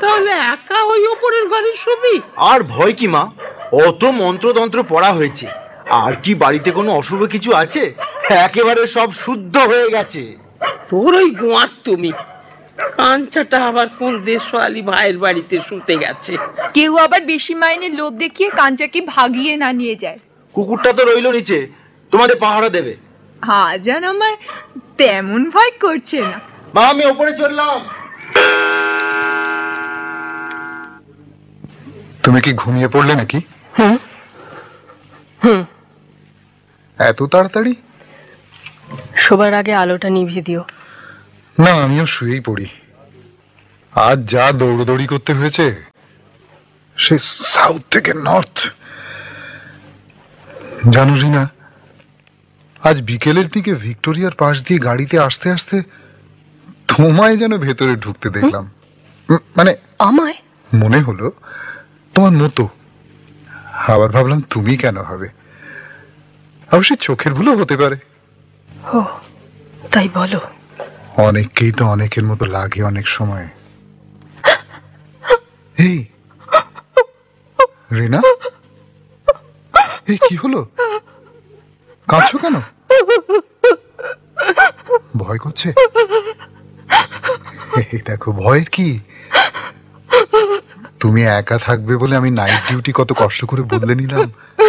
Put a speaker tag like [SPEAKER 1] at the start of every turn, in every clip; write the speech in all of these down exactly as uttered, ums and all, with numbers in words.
[SPEAKER 1] তাহলে একা ওই ওপরের ঘরে শুবি?
[SPEAKER 2] আর ভয় কি মা, অত মন্ত্রতন্ত্র পড়া হয়েছে, আর কি বাড়িতে কোনো অশুভ কিছু আছে? একেবারে সব শুদ্ধ হয়ে গেছে।
[SPEAKER 1] তোর ওই গোয়ার তুমি, কাঞ্চাটা আবার কোন দেশওয়ালি ভাইয়ের বাড়িতে শুতে গেছে।
[SPEAKER 3] কেউ আবার বেশি মাইনের লোভ দেখিয়ে কাঞ্চাকে ভাগিয়ে না নিয়ে যায়।
[SPEAKER 2] কুকুরটা তো রইল নিচে, তোমাদের পাহারা দেবে।
[SPEAKER 3] হাজান আমার তেমন ভয় করছে না।
[SPEAKER 2] মা আমি ওপরে চললাম।
[SPEAKER 4] তুমি কি ঘুমিয়ে পড়লে নাকি?
[SPEAKER 1] হুম হুম
[SPEAKER 4] এত তাড়াতাড়ি?
[SPEAKER 5] শোবার আগে আলোটা নিভিয়ে দিও।
[SPEAKER 4] না, আমিও শুয়েই পড়ি। আজ যা দৌড়দৌড়ি করতে হয়েছে, সে সাউথ থেকে নর্থ। জানো রিনা, আজ বিকেলের দিকে ভিক্টোরিয়ার পাশ দিয়ে গাড়িতে আসতে আসতে তোমায় যেন ভেতরে ঢুকতে দেখলাম। মানে
[SPEAKER 5] আমায়
[SPEAKER 4] মনে হলো তোমার মতো। আবার ভাবলাম তুমি কেন হবে, অবশ্যই চোখের ভুলও হতে পারে।
[SPEAKER 5] ও তাই বলো?
[SPEAKER 4] অনেককেই তো অনেকের মতো লাগে অনেক সময়। এই রিনা, এই কি হলো? কাঁদছো কেন? ভয় করছে? এই দেখো, ভয়ের কি? তুমি একা থাকবে বলে আমি নাইট ডিউটি কত কষ্ট করে বদলে নিলাম।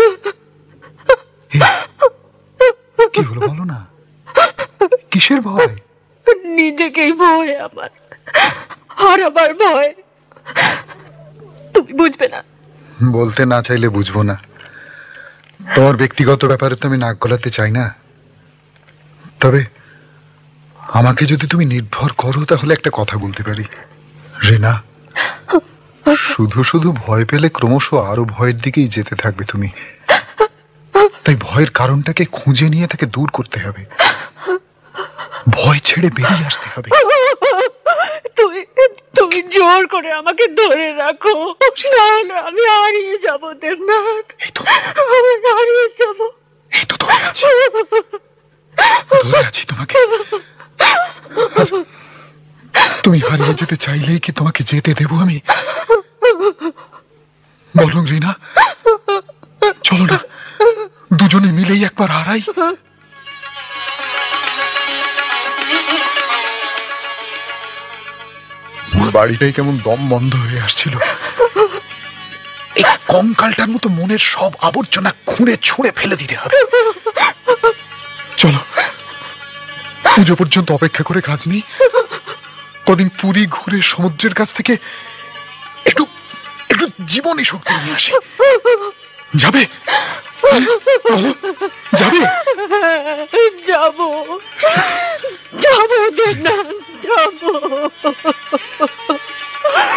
[SPEAKER 4] কি হলো বলো না, কিসের ভয়?
[SPEAKER 5] নিজেকেই ভয় আমার, আর আবার ভয়। তুমি বুঝবে না।
[SPEAKER 4] বলতে না চাইলে বুঝবো না। তোমার ব্যক্তিগত ব্যাপারে তো আমি নাক গলাতে চাই না, তবে আমাকে যদি তুমি নির্ভর করো তাহলে একটা কথা বলতে পারি। রিনা, শুধু শুধু ভয় পেলে ক্রমশ আরো ভয়ের দিকেই যেতে থাকবে তুমি। তাই ভয়ের কারণটাকে খুঁজে নিয়ে তাকে দূর করতে হবে, ভয় ছেড়ে বেরিয়ে আসতে হবে।
[SPEAKER 5] তুমি তুমি জোর করে আমাকে ধরে রাখো, নাহলে আমি হারিয়ে যাবো দেবনাথ। আমি হারিয়ে যাবো।
[SPEAKER 4] এই তো ধরে আছি, ধরে আছি তোমাকে। তুমি হারিয়ে যেতে চাইলেই কি তোমাকে যেতে দেবো আমি? বরং রিনা, চলো না দুজনে মিলেই একবার হারাই। বাড়িটাই কেমন দম বন্ধ হয়ে আসছিল। এই কঙ্কালটার মতো মনের সব আবর্জনা খুঁড়ে ছুঁড়ে ফেলে দিতে হবে। চলো, পুজো পর্যন্ত অপেক্ষা করে কাজ নেই। কদিন পুরী ঘুরে সমুদ্রের কাছ থেকে একটু একটু জীবনী শক্তি নিয়ে আসি। যাবে? বলো, যাবে?
[SPEAKER 5] যাবো যাবো দেবনাথ, যাবো।